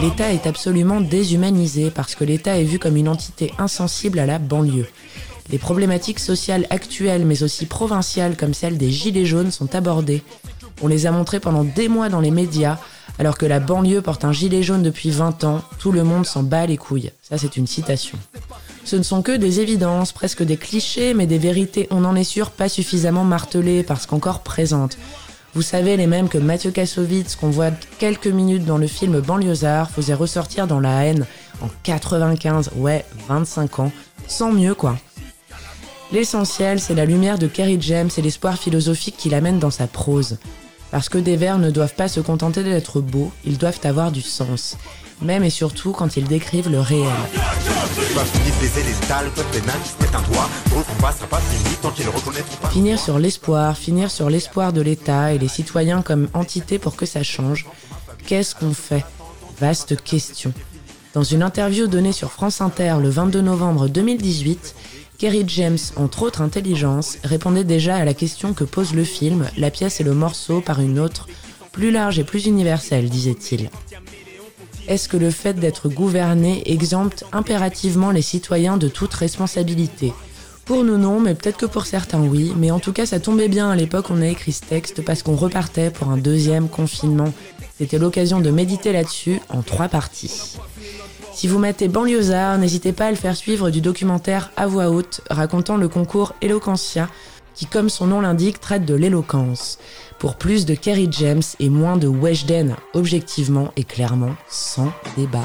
L'État est absolument déshumanisé parce que l'État est vu comme une entité insensible à la banlieue. Les problématiques sociales actuelles mais aussi provinciales comme celle des gilets jaunes sont abordées. On les a montrées pendant des mois dans les médias, alors que la banlieue porte un gilet jaune depuis 20 ans, tout le monde s'en bat les couilles. Ça, c'est une citation. Ce ne sont que des évidences, presque des clichés, mais des vérités, on en est sûr, pas suffisamment martelées parce qu'encore présentes. Vous savez, les mêmes que Mathieu Kassovitz, qu'on voit quelques minutes dans le film Banlieusard, faisait ressortir dans La Haine en 95, ouais, 25 ans, sans mieux quoi. L'essentiel, c'est la lumière de Kerry James et l'espoir philosophique qu'il amène dans sa prose. Parce que des vers ne doivent pas se contenter d'être beaux, ils doivent avoir du sens. Même et surtout quand ils décrivent le réel. Finir sur l'espoir de l'État et les citoyens comme entité pour que ça change. Qu'est-ce qu'on fait ? Vaste question. Dans une interview donnée sur France Inter le 22 novembre 2018, Kerry James, entre autres intelligences, répondait déjà à la question que pose le film, la pièce et le morceau par une autre, plus large et plus universelle, disait-il. Est-ce que le fait d'être gouverné exempte impérativement les citoyens de toute responsabilité ? Pour nous non, mais peut-être que pour certains oui, mais en tout cas ça tombait bien à l'époque où on a écrit ce texte parce qu'on repartait pour un deuxième confinement. C'était l'occasion de méditer là-dessus en 3 parties. Si vous mettez Banlieusard, n'hésitez pas à le faire suivre du documentaire à voix haute racontant le concours Eloquentia qui, comme son nom l'indique, traite de l'éloquence. Pour plus de Kerry James et moins de Weshden, objectivement et clairement, sans débat.